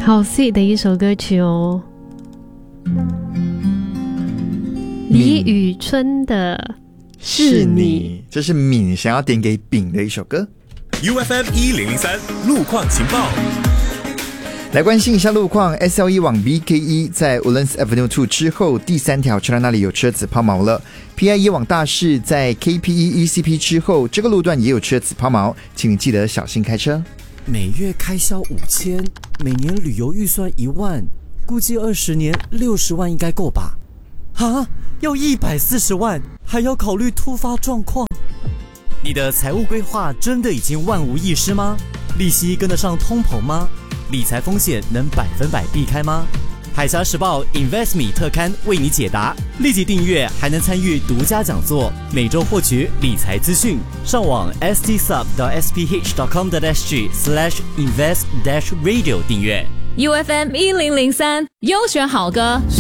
好 sweet 的一首歌曲哦，李宇春的是你， 这是敏想要点给丙的一首歌。 UFM1003 路况情报， 来关心一下路况。 SLE 往 BKE 在 Woodlands Avenue 2之后第3条车道那里有车子抛锚了。 PIE 往大市在 KPE ECP 之后这个路段也有车子抛锚，请你记得小心开车。 每月开销5000，每年旅游预算1万，估计20年60万应该够吧？啊，要140万，还要考虑突发状况。你的财务规划真的已经万无一失吗？利息跟得上通膨吗？理财风险能100%避开吗？海峡时报 InvestMe 特刊为你解答，立即订阅还能参与独家讲座，每周获取理财资讯。上网 stsub.sph.com.sg/invest-radio 订阅。 UFM 1003优选好歌。